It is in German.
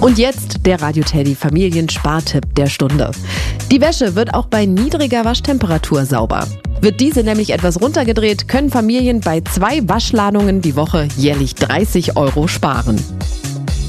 Und jetzt der Radio Teddy Familienspartipp der Stunde. Die Wäsche wird auch bei niedriger Waschtemperatur sauber. Wird diese nämlich etwas runtergedreht, können Familien bei 2 Waschladungen die Woche jährlich 30 € sparen.